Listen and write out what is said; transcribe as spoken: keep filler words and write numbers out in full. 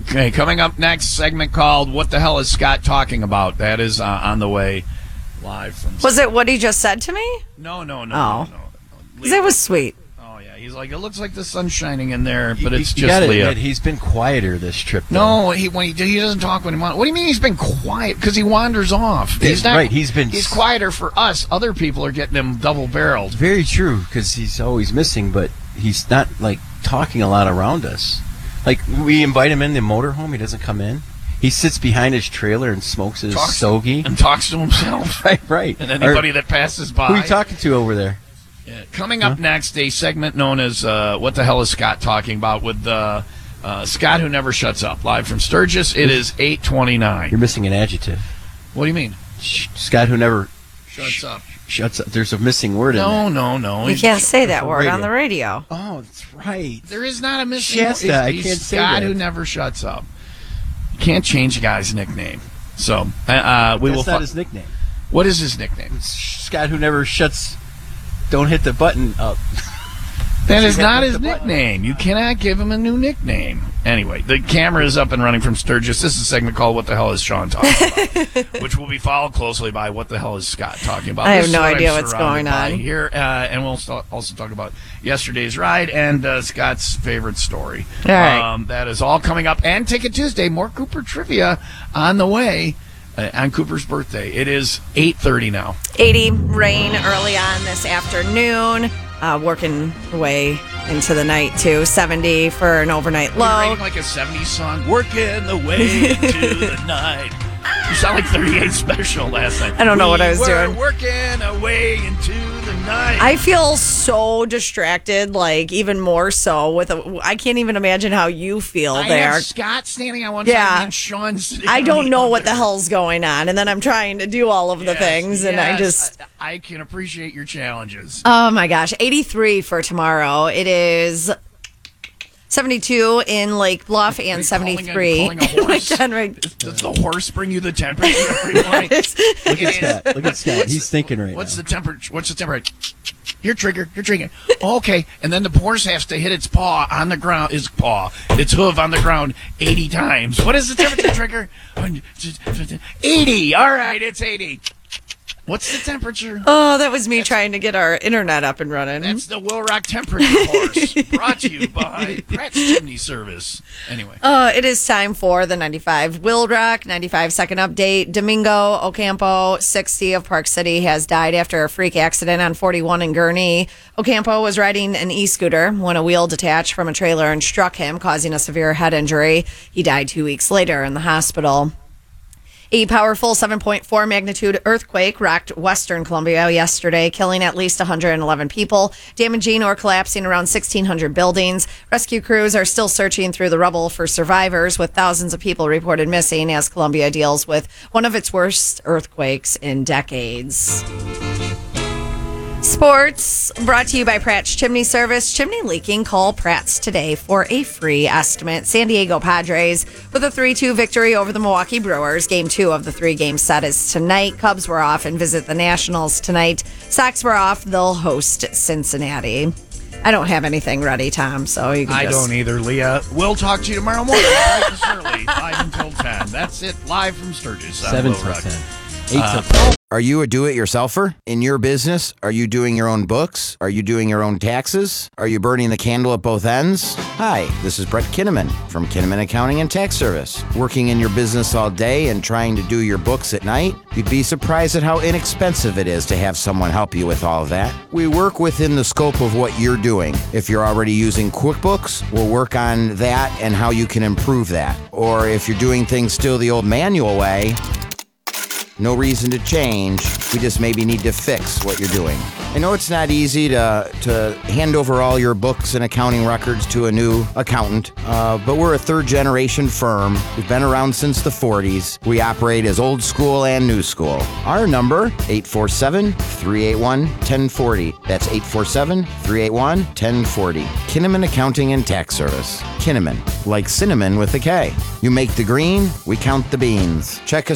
Okay, coming up next, segment called What the Hell is Scott Talking About? That is uh, on the way live from... Was it what he just said to me? No, no, no, oh. no, no. Because it was sweet. Oh, yeah. He's like, it looks like the sun's shining in there, but You- it's you just gotta Leah. admit, he's been quieter this trip. Though. No, he when he, he doesn't talk when he wants. What do you mean he's been quiet? Because he wanders off. He's not, right, he's been- He's quieter for us. Other people are getting him double-barreled. Very true, because he's always missing, but he's not, like, talking a lot around us. Like, we invite him in the motorhome, he doesn't come in. He sits behind his trailer and smokes his Talks- stogie. And talks to himself. Right, right. And anybody Or, that passes by. who are you talking to over there? Yeah. Coming up next, a segment known as uh, What the Hell is Scott Talking About with uh, uh, Scott Who Never Shuts Up, live from Sturgis. It is eight twenty-nine. You're missing an adjective. What do you mean? Sh- Scott who never Shuts sh- up. Shuts up. There's a missing word in No, there. no, no. You He's- can't say that for word radio. on the radio. Oh, that's right. There is not a missing Shasta, he's- I he's can't say Scott that. Who Never Shuts Up. You can't change a guy's nickname. So, uh, uh, we That's will. not Fu- his nickname. what is his nickname? It's Scott who never shuts. Don't hit the button up. That is You not hit his the button. nickname. You cannot give him a new nickname. Anyway, the camera is up and running from Sturgis. This is a segment called What the Hell is Sean Talking About? Which will be followed closely by What the Hell is Scott Talking About? I have This is no what I'm idea what's surrounded going on. by here. Uh, and we'll st- also talk about yesterday's ride and uh, Scott's favorite story. All right. Um, that is all coming up. And Ticket Tuesday, more Cooper trivia on the way uh, on Cooper's birthday. It is eight thirty now. eighty, rain early on this afternoon. Uh, working way into the night, too. seventy for an overnight You're low. writing like a seventies song, working the way into the night. You sound like thirty-eight Special last night. I don't know what I was We were doing. working our way into the night. I feel so distracted, like even more so with a, I can't even imagine how you feel I there. have Scott standing on one Yeah. side and Sean sitting I on don't the know other. what the hell's going on, and then I'm trying to do all of the Yes, things, and I yes, just I, I can appreciate your challenges. oh my gosh, eighty-three for tomorrow. It is seventy-two in Lake Bluff and Are you seventy-three calling a- calling a in Lake horse? Henry. Does the horse bring you the temperature every morning? Look at Scott. Look at Scott. He's thinking right What's now. the temperature? What's the temperature? Your trigger, your trigger. Okay, and then the horse has to hit its paw on the ground, its paw, its hoof on the ground eighty times. What is the temperature trigger? eighty. All right, it's eighty. What's the temperature? Oh, that was me trying to get our internet up and running. That's the Will Rock Temperature Horse, brought to you by Pratt's Chimney Service. Anyway. Uh, it is time for the ninety-five Will Rock ninety-five second update. Domingo Ocampo, sixty of Park City, has died after a freak accident on forty-one in Gurnee. Ocampo was riding an e-scooter when a wheel detached from a trailer and struck him, causing a severe head injury. He died two weeks later in the hospital. A powerful seven point four magnitude earthquake rocked Western Colombia yesterday, killing at least one hundred eleven people, damaging or collapsing around sixteen hundred buildings. Rescue crews are still searching through the rubble for survivors, with thousands of people reported missing as Colombia deals with one of its worst earthquakes in decades. Sports brought to you by Pratt's Chimney Service. Chimney leaking? Call Pratt's today for a free estimate. San Diego Padres with a three two victory over the Milwaukee Brewers. Game two of the three-game set is tonight. Cubs were off and visit the Nationals tonight. Sox were off. They'll host Cincinnati. I don't have anything ready, Tom, so you can I just... don't either, Leah. We'll talk to you tomorrow morning, bright and early, five until ten. That's it, live from Sturgis. on Seven Will till Rock. ten. Eight Uh, till ten. Are you a do-it-yourselfer in your business? Are you doing your own books? Are you doing your own taxes? Are you burning the candle at both ends? Hi, this is Brett Kinnaman from Kinnaman Accounting and Tax Service. Working in your business all day and trying to do your books at night? You'd be surprised at how inexpensive it is to have someone help you with all of that. We work within the scope of what you're doing. If you're already using QuickBooks, we'll work on that and how you can improve that. Or if you're doing things still the old manual way, no reason to change. We just maybe need to fix what you're doing. I know it's not easy to to hand over all your books and accounting records to a new accountant, uh, but we're a third-generation firm. We've been around since the forties. We operate as old school and new school. Our number, eight four seven, three eight one, one zero four zero. That's eight four seven, three eight one, one zero four zero. Kinnaman Accounting and Tax Service. Kinnaman, like cinnamon with a K. You make the green, we count the beans. Check us